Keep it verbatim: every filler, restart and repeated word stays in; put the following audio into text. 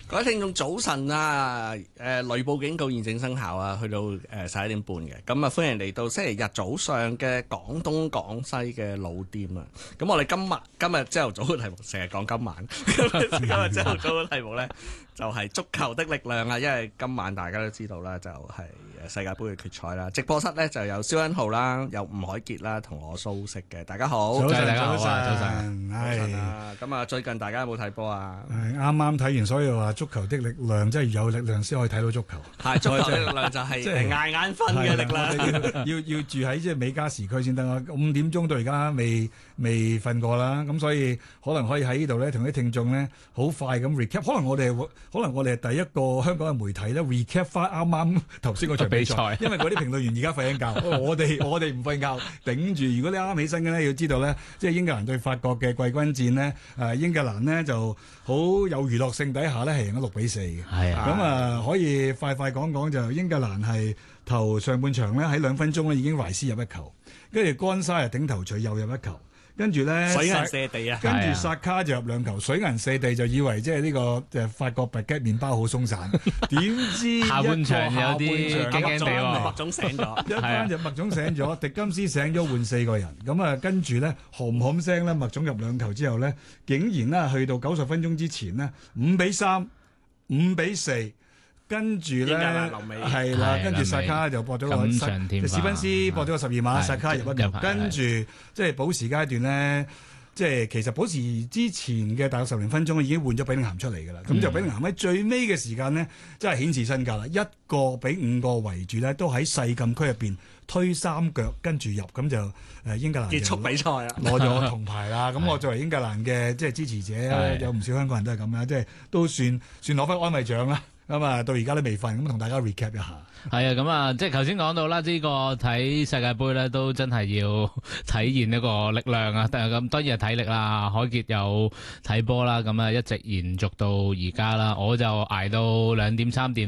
各位聽眾早晨啊！誒雷暴警告現正生效啊，去到誒十一點半嘅。咁啊，歡迎嚟到星期日早上嘅廣東廣西嘅老店啊！咁我哋今日今日朝頭早嘅題目成日講今晚，今日朝頭早嘅題目咧就係足球的力量啊！因為今晚大家都知道啦，就係世界盃嘅決賽啦。直播室咧就有蕭欣浩啦，有吳凱傑啦，同我蘇軾嘅。大家好， 早晨，大家好啊， 早晨， 早晨， 早晨啊！咁啊，最近大家有冇睇波啊？ 係啱啱睇完，所以話足球的力量，即係有力量先可以睇到足球。 係足球的力量就係即係捱眼瞓嘅力量。 要要住喺即係美加時區先得啊！五點鐘到而家未未瞓過啦，咁所以可能可以喺呢度咧，同啲聽眾咧好快咁 recap。可能我哋可能我哋係第一個香港嘅媒體咧 recap 翻啱啱頭先嗰場比賽，因為嗰啲評論員而家瞓緊覺，我哋我哋唔瞓覺頂住。如果你啱啱起身嘅咧，要知道咧，即係英格蘭對法國嘅季軍戰咧，誒英格蘭呢就好有娛樂性底下咧係贏咗六比四嘅。係啊，咁啊可以快快講講就英格蘭係頭上半場咧喺兩分鐘咧已經懷斯入一球，跟住干沙又頂頭鎚又入一球。跟住咧， 水銀瀉地啊！ 跟住薩卡就入兩球，水銀瀉地就以為即係呢個誒法國白吉麵包好鬆散，點知下半場有啲驚驚地喎， 麥總醒咗， 一班就麥總醒咗，迪金斯醒咗換四個人，咁啊跟住咧冚冚聲咧，麥總入兩球之後咧，竟然咧去到九十分鐘之前呢，五比三、五比四。跟住咧，係啦，跟住薩卡就博咗個史賓斯博咗個十二碼，薩卡入一球。跟住即係補時階段咧，即係其實補時之前嘅大約十零分鐘已經換咗比寧咸出嚟㗎啦。咁、嗯、就比寧咸喺最尾嘅時間呢，真係顯示身價啦，一個比五個圍住咧，都喺細禁區入邊推三腳跟住入，咁就誒英格蘭結束比賽啊， 攞咗銅牌啦。咁我作為英格蘭嘅即係支持者，有唔少香港人都係咁啦，即係都算算攞翻安慰獎啦。咁啊，到而家都未瞓，咁同大家 recap 一下。 係啊，咁啊，即係頭先講到啦，呢個睇世界盃咧，都真係要體現一個力量啊！但係咁當然係體力啦，凱傑有睇波啦，咁啊一直延續到而家啦，我就捱到兩點三點。